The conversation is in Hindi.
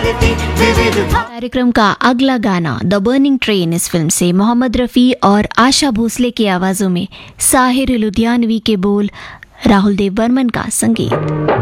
संस्कृति विविधता। कार्यक्रम का अगला गाना द बर्निंग ट्रेन इस फिल्म से मोहम्मद रफ़ी और आशा भोसले की आवाजों में, साहिर लुधियानवी के बोल, राहुल देव बर्मन का संगीत।